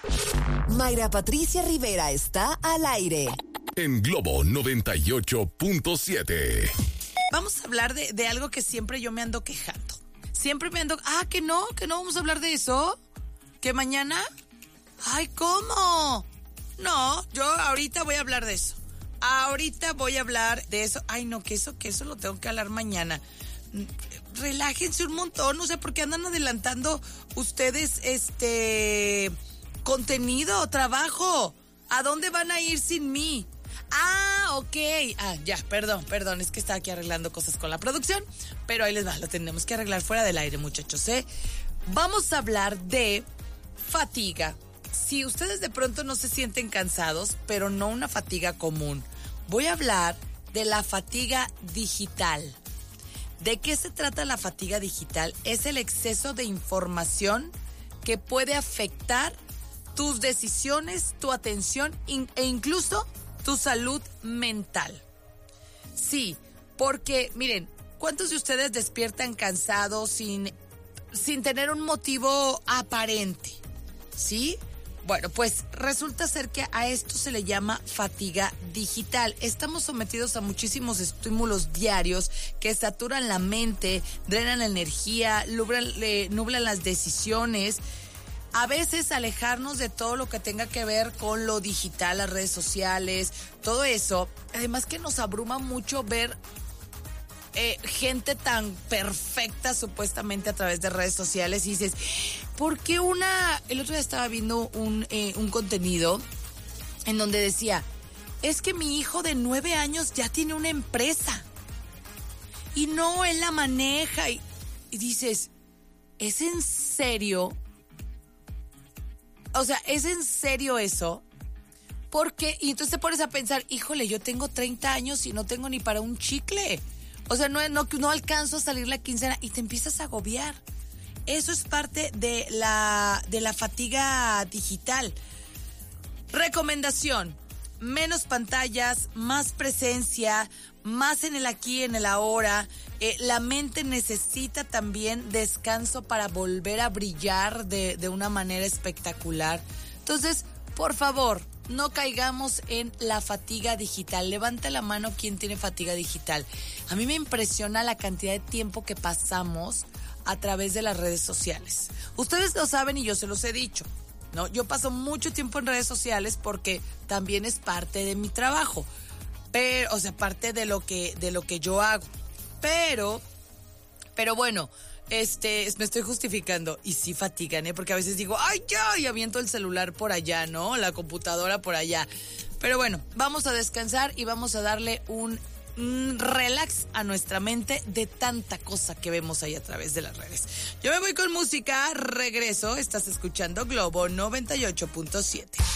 Mayra Patricia Rivera está al aire. En Globo 98.7. Vamos a hablar de algo que siempre yo me ando quejando. Siempre me ando... que no vamos a hablar de eso. ¿Que mañana? Ay, ¿cómo? No, yo ahorita voy a hablar de eso. Ahorita voy a hablar de eso. Ay, no, que eso lo tengo que hablar mañana. Relájense un montón, no sé por qué andan adelantando ustedes contenido, trabajo. ¿A dónde van a ir sin mí? Ok. Ya, perdón, es que estaba aquí arreglando cosas con la producción, pero ahí les va, lo tenemos que arreglar fuera del aire, muchachos, ¿eh? Vamos a hablar de fatiga. Si ustedes de pronto no se sienten cansados, pero no una fatiga común, voy a hablar de la fatiga digital. ¿De qué se trata la fatiga digital? Es el exceso de información que puede afectar tus decisiones, tu atención e incluso tu salud mental. Sí, porque miren, ¿cuántos de ustedes despiertan cansados sin tener un motivo aparente? ¿Sí? Bueno, pues resulta ser que a esto se le llama fatiga digital. Estamos sometidos a muchísimos estímulos diarios que saturan la mente, drenan la energía, nublan las decisiones. A veces alejarnos de todo lo que tenga que ver con lo digital, las redes sociales, todo eso. Además que nos abruma mucho ver gente tan perfecta supuestamente a través de redes sociales y dices, ¿por qué el otro día estaba viendo un contenido en donde decía, es que mi hijo de 9 años ya tiene una empresa y no, él la maneja y dices, ¿es en serio? O sea, ¿es en serio eso? Porque, y entonces te pones a pensar, híjole, yo tengo 30 años y no tengo ni para un chicle. O sea, no alcanzo a salir la quincena y te empiezas a agobiar. Eso es parte de la fatiga digital. Recomendación: menos pantallas, más presencia, más en el aquí, en el ahora. La mente necesita también descanso para volver a brillar de una manera espectacular. Entonces, por favor, no caigamos en la fatiga digital. Levanta la mano quien tiene fatiga digital. A mí me impresiona la cantidad de tiempo que pasamos a través de las redes sociales. Ustedes lo saben y yo se los he dicho, ¿no? Yo paso mucho tiempo en redes sociales porque también es parte de mi trabajo. Pero, o sea, parte de lo que yo hago. Pero bueno, me estoy justificando y sí fatigan, porque a veces digo, ¡ay, ya! Y aviento el celular por allá, ¿no? La computadora por allá. Pero bueno, vamos a descansar y vamos a darle un relax a nuestra mente de tanta cosa que vemos ahí a través de las redes. Yo me voy con música, regreso, estás escuchando Globo 98.7.